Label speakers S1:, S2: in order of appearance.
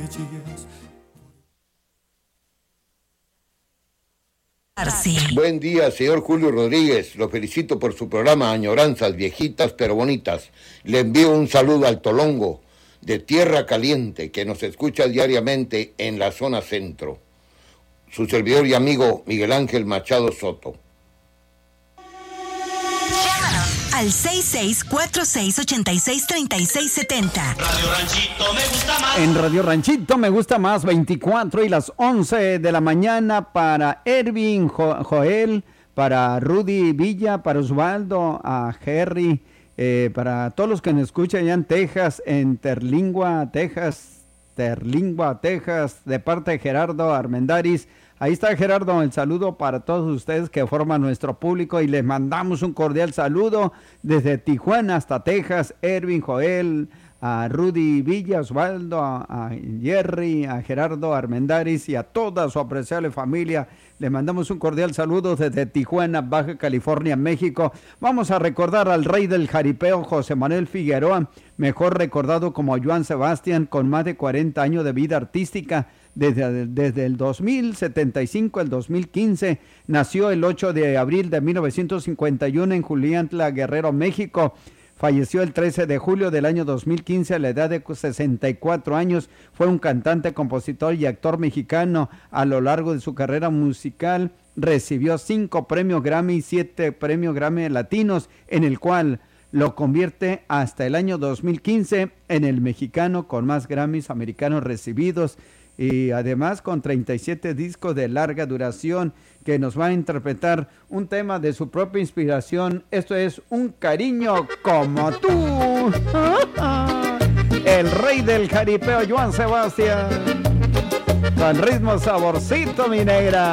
S1: estrellas.
S2: Buen día, señor Julio Rodríguez. Lo felicito por su programa Añoranzas Viejitas pero Bonitas. Le envío un saludo al Tolongo de Tierra Caliente, que nos escucha diariamente en la zona centro. Su servidor y amigo Miguel Ángel Machado Soto.
S3: Llámanos al 6646863670.
S4: Radio Ranchito me gusta más.
S5: En Radio Ranchito me gusta más, 24 y las 11 de la mañana para Ervin, Joel, para Rudy Villa, para Osvaldo, a Jerry, para todos los que nos escuchan allá en Texas, en Terlingua, Texas, de parte de Gerardo Armendáriz. Ahí está Gerardo, el saludo para todos ustedes que forman nuestro público y les mandamos un cordial saludo desde Tijuana hasta Texas, Ervin, Joel, a Rudy Villa, Osvaldo, a Jerry, a Gerardo Armendáriz y a toda su apreciable familia. Les mandamos un cordial saludo desde Tijuana, Baja California, México. Vamos a recordar al rey del jaripeo, José Manuel Figueroa, mejor recordado como Joan Sebastián, con más de 40 años de vida artística. Desde el 2075 al 2015, nació el 8 de abril de 1951 en Juliantla, Guerrero, México. Falleció el 13 de julio del año 2015 a la edad de 64 años. Fue un cantante, compositor y actor mexicano. A lo largo de su carrera musical recibió 5 premios Grammy y 7 premios Grammy latinos, en el cual lo convierte hasta el año 2015 en el mexicano con más Grammys americanos recibidos. Y además con 37 discos de larga duración, que nos va a interpretar un tema de su propia inspiración. Esto es Un cariño como tú. El rey del jaripeo, Joan Sebastián. Con ritmo saborcito, mi negra.